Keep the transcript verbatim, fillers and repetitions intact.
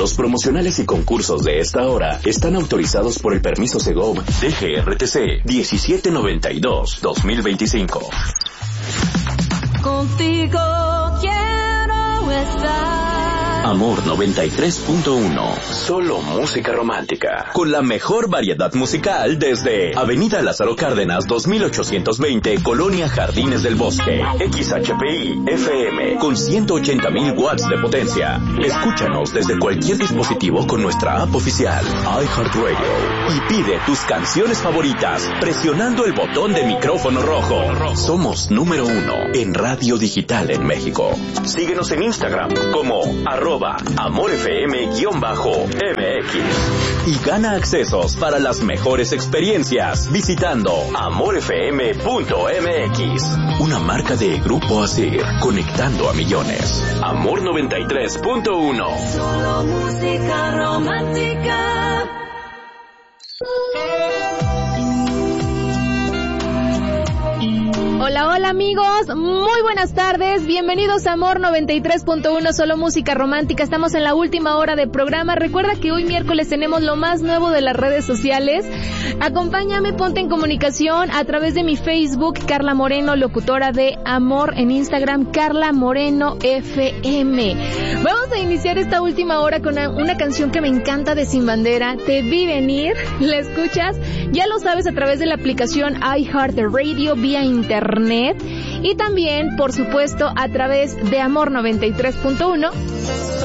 Los promocionales y concursos de esta hora están autorizados por el permiso Segov D G R T C diecisiete noventa y dos dos mil veinticinco. Contigo quiero estar. Amor noventa y tres punto uno. Solo música romántica. Con la mejor variedad musical desde Avenida Lázaro Cárdenas dos mil ochocientos veinte, Colonia Jardines del Bosque. X H P I F M con ciento ochenta mil watts de potencia. Escúchanos desde cualquier dispositivo con nuestra app oficial iHeartRadio y pide tus canciones favoritas presionando el botón de micrófono rojo. Somos número uno en radio digital en México. Síguenos en Instagram como arroba amorfm-mx y gana accesos para las mejores experiencias visitando amorfm punto m x. Una marca de Grupo Asir, conectando a millones. Amor noventa y tres punto uno. Solo música romántica. Hola, hola amigos, muy buenas tardes, bienvenidos a Amor noventa y tres punto uno, solo música romántica. Estamos en la última hora de programa. Recuerda que hoy miércoles tenemos lo más nuevo de las redes sociales. Acompáñame, ponte en comunicación a través de mi Facebook, Carla Moreno, locutora de Amor, en Instagram, Carla Moreno F M. Vamos a iniciar esta última hora con una, una canción que me encanta de Sin Bandera, Te Vi Venir. La escuchas, ya lo sabes, a través de la aplicación iHeartRadio vía internet. Y también, por supuesto, a través de Amor noventa y tres punto uno.